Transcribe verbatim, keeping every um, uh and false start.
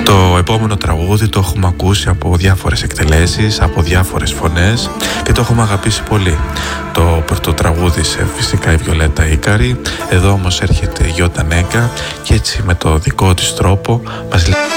Το επόμενο τραγούδι το έχουμε ακούσει από διάφορες εκτελέσεις, από διάφορες φωνές και το έχουμε αγαπήσει πολύ. Το πρώτο τραγούδισε φυσικά η Βιολέτα Ίκαρη, εδώ όμως έρχεται η Γιώτα Νέγκα και έτσι με το δικό της τρόπο μας λέει